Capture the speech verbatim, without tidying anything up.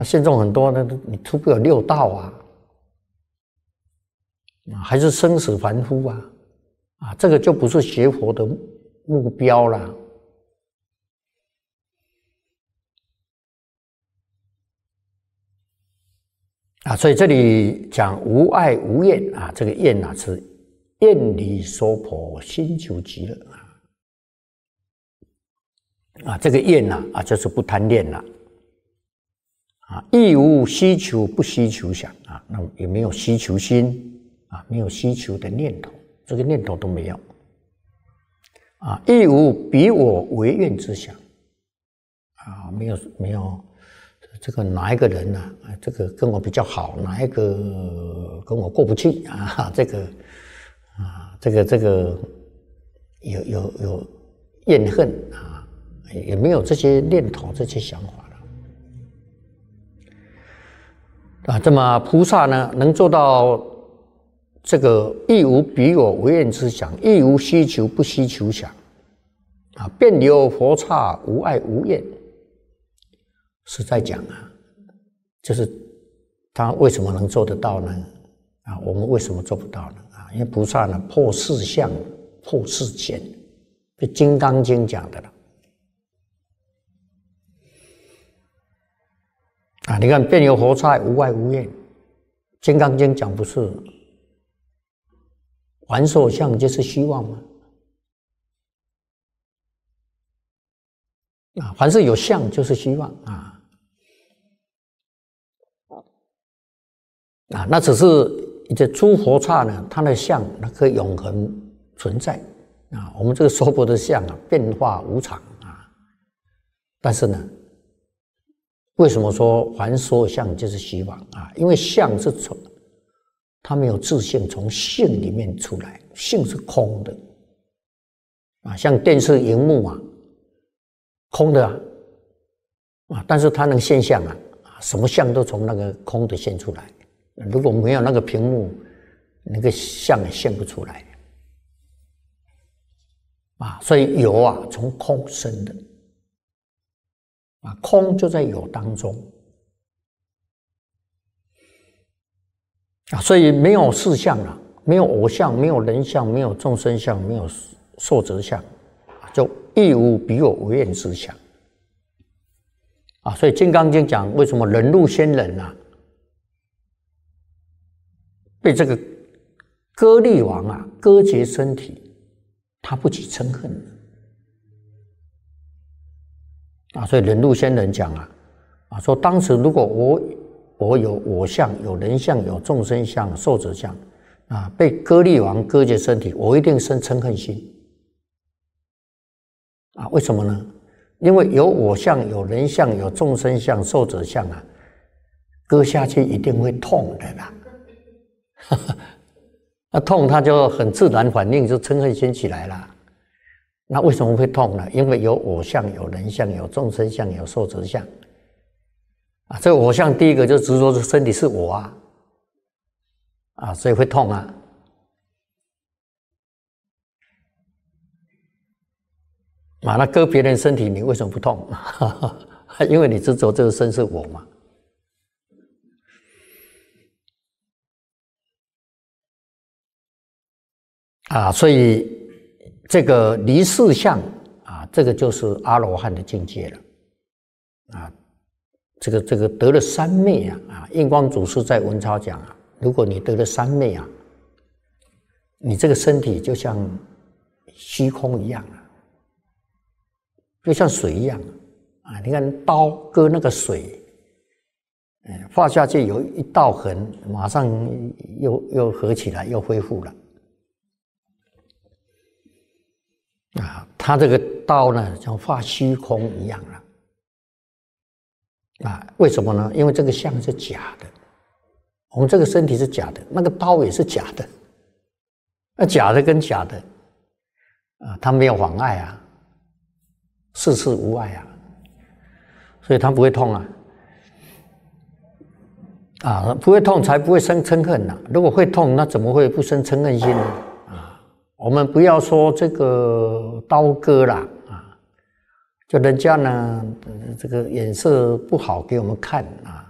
现众很多呢，你出不了六道啊，还是生死凡夫啊，啊，这个就不是学佛的目标了。啊，所以这里讲无爱无厌啊，这个厌啊是厌离娑婆，心求极乐啊。啊，这个厌呐啊，就是不贪恋了啊，亦无希求，不希求想啊，那也没有希求心啊，没有希求的念头，这个念头都没有啊，亦无彼我为愿之想啊，没有没有。这个哪一个人呢、啊？这个跟我比较好，哪一个跟我过不去啊？这个啊，这个这个有有有怨恨啊，也没有这些念头、这些想法了啊。这么菩萨呢，能做到这个亦无彼我为愿之想，亦无希求不希求想啊，遍流佛刹，无爱无厌。是在讲啊，就是他为什么能做得到呢？啊，我们为什么做不到呢？啊，因为菩萨呢破四相，破世间，就《金刚经》讲的了。啊，你看遍流佛刹，无爱无厌，《金刚经》讲不是凡所相就是虚妄吗？啊，凡是有相就是虚妄啊。啊，那只是一些诸佛刹呢，它的相它可以永恒存在啊。我们这个娑婆的相啊，变化无常啊。但是呢，为什么说凡所有相就是虚妄啊？因为相是从它没有自性，从性里面出来，性是空的啊。像电视荧幕啊，空的啊，啊，但是它能现象啊，什么相都从那个空的现出来。如果没有那个屏幕，那个相也现不出来啊。所以有啊，从空生的啊，空就在有当中啊。所以没有四相了，没有我相，没有人相，没有众生相，没有寿者相，就亦无彼我为愿之想啊。所以《金刚经》讲，为什么忍辱仙人啊？被这个割力王啊割截身体，他不起嗔恨啊，所以忍辱仙人讲啊啊说，当时如果我我有我相，有人相，有众生相，寿者相啊，被割力王割截身体，我一定生嗔恨心啊。为什么呢？因为有我相，有人相，有众生相，寿者相啊，割下去一定会痛的啦。那痛，他就很自然反应，就嗔恨心起来了。那为什么会痛呢？因为有我相，有人相，有众生相，有寿者相啊。这个我相第一个就执着这身体是我啊，啊，所以会痛啊。啊，那割别人身体，你为什么不痛？因为你执着这个身是我嘛。啊，所以这个离四相啊，这个就是阿罗汉的境界了啊。这个这个得了三昧啊啊，印光祖师在文钞讲啊，如果你得了三昧啊，你这个身体就像虚空一样啊，就像水一样啊。你看刀割那个水，嗯，划下去有一道痕，马上又又合起来，又恢复了。啊，它这个刀呢，像画虚空一样了。啊，为什么呢？因为这个相是假的，我们这个身体是假的，那个刀也是假的。那假的跟假的，啊，它没有妨碍啊，世事无碍啊，所以它不会痛啊。啊，不会痛才不会生嗔恨呐、啊。如果会痛，那怎么会不生嗔恨心呢？我们不要说这个刀割啦啊，就人家呢这个眼色不好给我们看啊，